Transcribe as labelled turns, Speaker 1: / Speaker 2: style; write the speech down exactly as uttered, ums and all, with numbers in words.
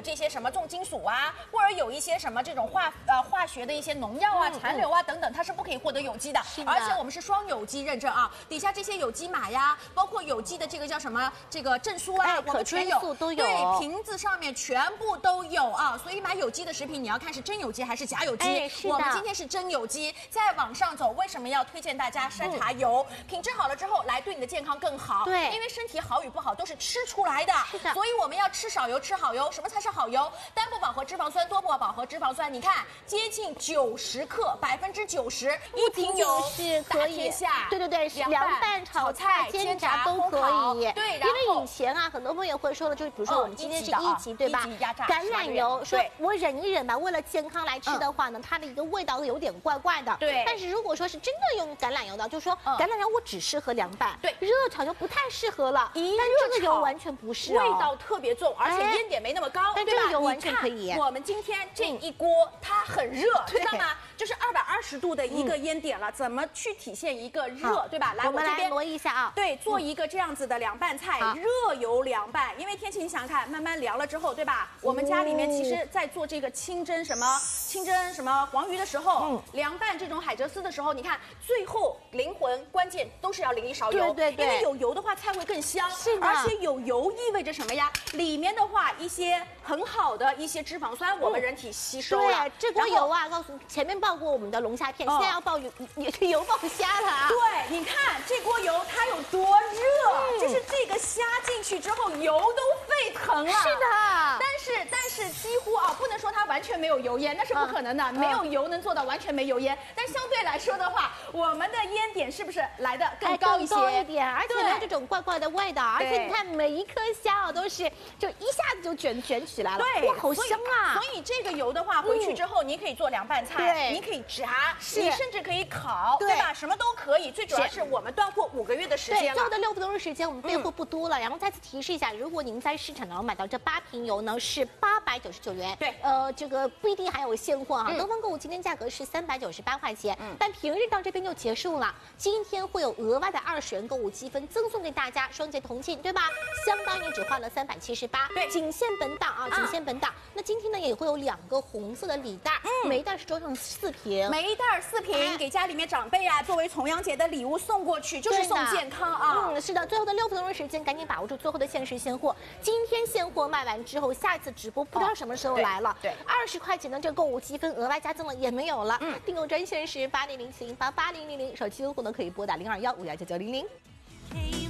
Speaker 1: 这些什么重金属啊，或者有一些什么这种化呃化学的一些农药啊、残留啊等等，它是不可以获得有机的。而且我们是双有机认证啊，底下这些有机码呀，包括有机的这个叫什么这个证书啊，我们全有，
Speaker 2: 都有，
Speaker 1: 对，瓶子上面全部都有啊。所以买有机的食品，你要看是真有机还是假有机。
Speaker 2: 哎、是的，
Speaker 1: 我们今天是真有机，再往上走，为什么要推荐大家山茶油？嗯、品质好了之后，来对你的健康更好。
Speaker 2: 对，
Speaker 1: 因为身体好与不好都是吃出来的。
Speaker 2: 是的，
Speaker 1: 所以我们要吃少油，吃好油。什么才是好油？单不饱和脂肪酸、多不饱和脂肪酸，你看接近九十克，百分之九十，一瓶油
Speaker 2: 是可以。对对对，凉拌、炒菜、煎炸都可以。
Speaker 1: 对，
Speaker 2: 因为以前啊，很多朋友会说了，就是比如说我们今天是一级，对吧？橄榄油，说我忍一忍吧，为了健康来吃的话呢，它的一个味道有点怪怪的。
Speaker 1: 对。
Speaker 2: 但是如果说是真的用橄榄油的，就说橄榄油我只适合凉拌，
Speaker 1: 对，
Speaker 2: 热炒就不太适合了。但这个油完全不是，
Speaker 1: 味道特别重，而且烟点没那么高，
Speaker 2: 但这个油完全可以。
Speaker 1: 我们今天这一锅它很热，知道吗？就是二百二十度的一个烟点了，怎么去体现一个热，对吧？来，
Speaker 2: 我们来挪一下啊。
Speaker 1: 对，做一个这样子的凉拌菜，热油凉拌。因为天气你想想看，慢慢凉了之后，对吧？我们家里面其实在做这个清蒸什么清蒸什么黄鱼的时候，凉拌这种海蜇丝的时候，你看最后灵魂关键都是要淋一勺油，
Speaker 2: 对对对，
Speaker 1: 因为有油的话菜会更香。
Speaker 2: 是的，
Speaker 1: 而且有油意味着什么呀？里面的话一些很好的一些脂肪酸，我们人体吸收了。
Speaker 2: 对，这锅油啊，告诉你前面爆过我们的龙虾片，现在要爆油油爆虾了啊。
Speaker 1: 对，你看这锅油它有多热，就是这个虾进去之后油都沸腾了。
Speaker 2: 是的，
Speaker 1: 但是但是几乎啊，不能说它完全没有油烟，那是不可能的，没有油能做到完全没油烟。但相对来说的话，我们的烟点是不是来的更高一些？
Speaker 2: 高一点，而且没有这种怪怪的味道，而且你看每一颗虾啊都是就一下子就卷卷起来了，
Speaker 1: 对，
Speaker 2: 哇，好香啊！
Speaker 1: 所以这个油的话，回去之后你可以做凉拌菜，你可以炸，你甚至可以烤，对吧？什么都可以。最主要是我们断货五个月的时间了，
Speaker 2: 最后的六分钟的时间我们备货不多了。然后再次提示一下，如果您在市场上买到这八瓶油呢，是八百九十九元。
Speaker 1: 对，
Speaker 2: 呃，这个不一定还有现货啊。东方购物今天价格是三百九十八块钱，但平日到这边就结束了。今天会有额外的二十元购物积分赠送给大家，双节同庆，对吧？相当于只花了三百七十八，
Speaker 1: 对，
Speaker 2: 仅限本档啊，仅限本档。那今天呢也会有两个红色的礼袋，每一袋是装上四瓶，
Speaker 1: 每一袋四瓶，给家里面长辈啊，作为重阳节的礼物送过去，就是送健康啊。
Speaker 2: 嗯，是的，最后的六分钟的时间，赶紧把握住最后的限时现货。今天现货卖完之后，下一次直播不知道什么时候来了。
Speaker 1: 对，
Speaker 2: 二十块钱的这购物积分额外加赠了也没有了。嗯，订购专线是八零零七零八八零零零，手机用户呢可以拨打零二幺五幺九九零零。